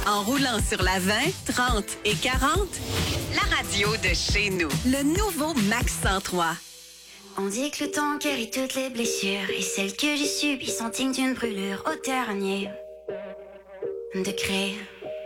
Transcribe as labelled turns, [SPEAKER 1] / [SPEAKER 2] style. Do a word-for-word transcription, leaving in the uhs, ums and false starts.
[SPEAKER 1] En roulant sur la vingt, trente et quarante, la radio de chez nous. Le nouveau Max cent trois.
[SPEAKER 2] On dit que le temps guérit toutes les blessures et celles que j'ai subies sont dignes d'une brûlure au dernier degré.